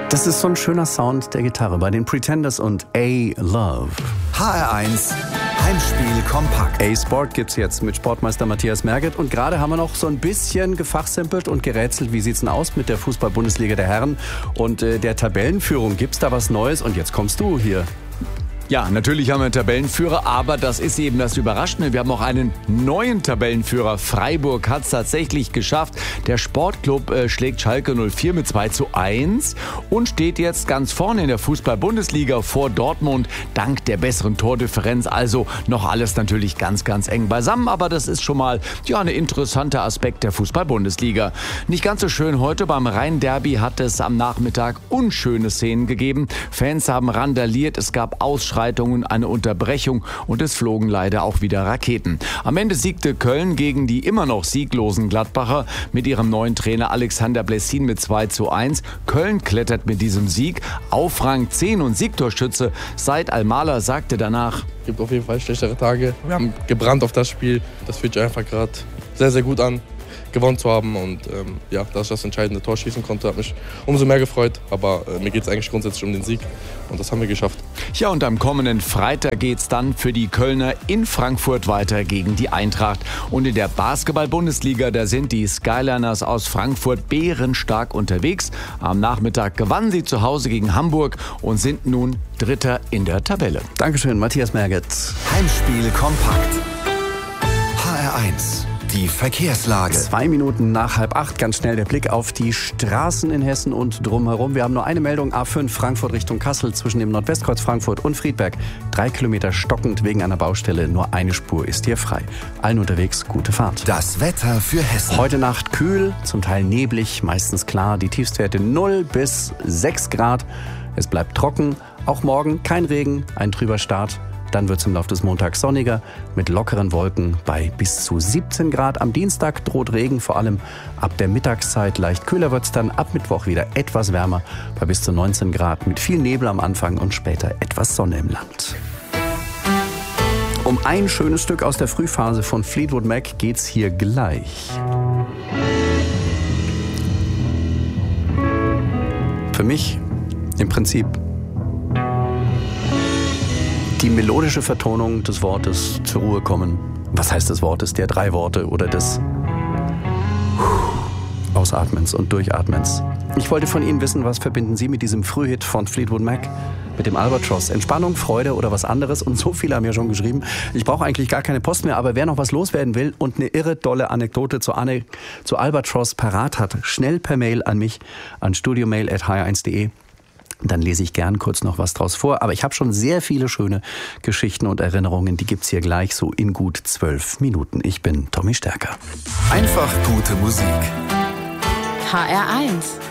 Das ist so ein schöner Sound der Gitarre bei den Pretenders und A-Love. HR1 Heimspiel kompakt. A-Sport gibt's jetzt mit Sportmeister Matthias Merget. Und gerade haben wir noch so ein bisschen gefachsimpelt und gerätselt. Wie sieht's denn aus mit der Fußball-Bundesliga der Herren und der Tabellenführung? Gibt's da was Neues? Und jetzt kommst du hier. Ja, natürlich haben wir einen Tabellenführer, aber das ist eben das Überraschende. Wir haben auch einen neuen Tabellenführer. Freiburg hat es tatsächlich geschafft. Der Sportclub schlägt Schalke 04 mit 2:1 und steht jetzt ganz vorne in der Fußball-Bundesliga vor Dortmund, dank der besseren Tordifferenz. Also noch alles natürlich ganz, ganz eng beisammen, aber das ist schon mal ein interessanter Aspekt der Fußball-Bundesliga. Nicht ganz so schön heute. Beim Rhein-Derby hat es am Nachmittag unschöne Szenen gegeben. Fans haben randaliert, es gab Ausschreitungen, eine Unterbrechung und es flogen leider auch wieder Raketen. Am Ende siegte Köln gegen die immer noch sieglosen Gladbacher mit ihrem neuen Trainer Alexander Blessin mit 2:1. Köln klettert mit diesem Sieg auf Rang 10 und Siegtorschütze Said Al-Mala sagte danach: Es gibt auf jeden Fall schlechtere Tage. Wir haben gebrannt auf das Spiel. Das fühlt sich einfach gerade sehr, sehr gut an, gewonnen zu haben. Und dass ich das entscheidende Tor schießen konnte, hat mich umso mehr gefreut. Aber mir geht es eigentlich grundsätzlich um den Sieg und das haben wir geschafft. Ja, und am kommenden Freitag geht's dann für die Kölner in Frankfurt weiter gegen die Eintracht. Und in der Basketball-Bundesliga, da sind die Skyliners aus Frankfurt bärenstark unterwegs. Am Nachmittag gewannen sie zu Hause gegen Hamburg und sind nun Dritter in der Tabelle. Dankeschön, Matthias Merget. Heimspiel kompakt. HR1. Die Verkehrslage. 2 Minuten nach 7:30, ganz schnell der Blick auf die Straßen in Hessen und drumherum. Wir haben nur eine Meldung, A5 Frankfurt Richtung Kassel zwischen dem Nordwestkreuz Frankfurt und Friedberg. 3 Kilometer stockend wegen einer Baustelle, nur eine Spur ist hier frei. Allen unterwegs, gute Fahrt. Das Wetter für Hessen. Heute Nacht kühl, zum Teil neblig, meistens klar. Die Tiefstwerte 0 bis 6 Grad. Es bleibt trocken, auch morgen kein Regen, ein trüber Start. Dann wird es im Laufe des Montags sonniger mit lockeren Wolken bei bis zu 17 Grad. Am Dienstag droht Regen, vor allem ab der Mittagszeit. Leicht kühler wird es dann ab Mittwoch wieder etwas wärmer bei bis zu 19 Grad mit viel Nebel am Anfang und später etwas Sonne im Land. Um ein schönes Stück aus der Frühphase von Fleetwood Mac geht's hier gleich. Für mich im Prinzip die melodische Vertonung des Wortes zur Ruhe kommen. Was heißt des Wortes? Der 3 Worte oder des Ausatmens und Durchatmens. Ich wollte von Ihnen wissen, was verbinden Sie mit diesem Frühhit von Fleetwood Mac? Mit dem Albatross. Entspannung, Freude oder was anderes? Und so viele haben ja schon geschrieben. Ich brauche eigentlich gar keine Post mehr, aber wer noch was loswerden will und eine irre dolle Anekdote zu Albatross parat hat, schnell per Mail an mich, an studiomail@hr1.de. Dann lese ich gern kurz noch was draus vor. Aber ich habe schon sehr viele schöne Geschichten und Erinnerungen. Die gibt's hier gleich so in gut 12 Minuten. Ich bin Tommy Stärker. Einfach gute Musik. HR1